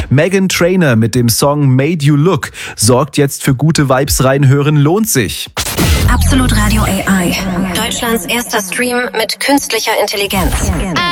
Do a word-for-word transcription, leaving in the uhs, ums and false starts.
Meghan Trainor mit dem Song Made You Look sorgt jetzt für gute Vibes. Reinhören lohnt sich. Absolut Radio A I. Deutschlands erster Stream mit künstlicher Intelligenz.